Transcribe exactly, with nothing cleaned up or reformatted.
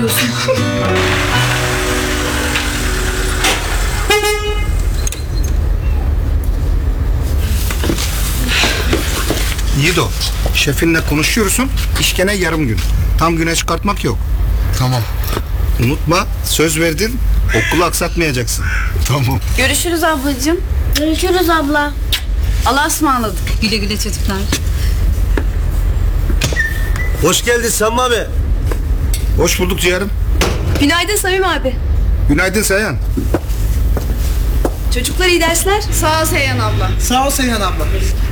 olsun. Yiğido, şefinle konuşuyorsun, iş gene yarım gün. Tam güne çıkartmak yok. Tamam. Unutma, söz verdin, okulu aksatmayacaksın. Tamam. Görüşürüz ablacığım. Görüşürüz abla. Allah'a ısmarladık. Güle güle çocuklar. Hoş geldin Sami abi. Hoş bulduk ciğerim. Günaydın Samim abi. Günaydın Seyhan. Çocuklar iyi dersler. Sağ ol Seyhan abla. Sağ ol Seyhan abla.